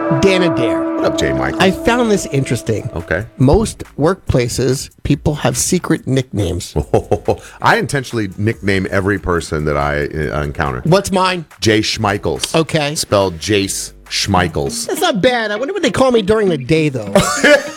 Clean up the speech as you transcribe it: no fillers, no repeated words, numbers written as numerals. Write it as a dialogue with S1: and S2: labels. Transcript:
S1: Dan Adair.
S2: What up, Jay Michael?
S1: I found this interesting.
S2: Okay.
S1: Most workplaces, people have secret nicknames.
S2: I intentionally nickname every person that I encounter.
S1: What's mine?
S2: Jay Schmeichels.
S1: Okay.
S2: Spelled Jace Schmeichels.
S1: That's not bad. I wonder what they call me during the day, though.